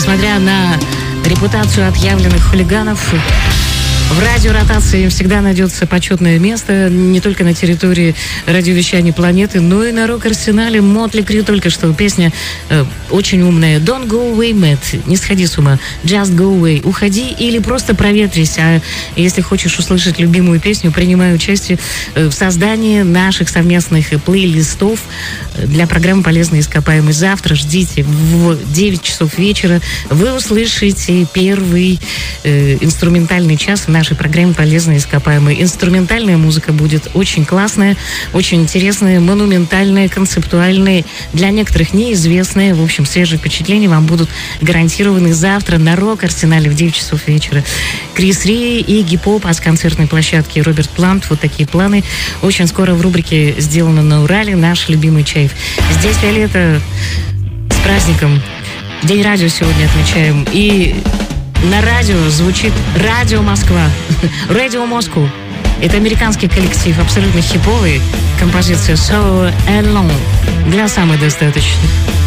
несмотря на репутацию отъявленных хулиганов, в радиоротации всегда найдется почетное место не только на территории радиовещания планеты, но и на рок-арсенале. Мотли Крю только что песня очень умная. Don't go away, Matt. Не сходи с ума. Just go away. Уходи или просто проветрись. А если хочешь услышать любимую песню, принимай участие в создании наших совместных плейлистов для программы «Полезные ископаемые». Завтра ждите в 9 часов вечера. Вы услышите первый инструментальный час в нашей программе «Полезные ископаемые». Инструментальная музыка будет очень классная, очень интересная, монументальная, концептуальная, для некоторых неизвестная. В общем, свежие впечатления вам будут гарантированы завтра на рок-арсенале в 9 часов вечера. Крис Ри и Гип-Поп, а с концертной площадки Роберт Плант. Вот такие планы. Очень скоро в рубрике «Сделано на Урале» наш любимый Чайф. Здесь Виолетта, с праздником. День радио сегодня отмечаем. И на радио звучит Радио Москва. Radio Moscow. Это американский коллектив, абсолютно хиповый. Композиция So Alone. Для самой достаточной.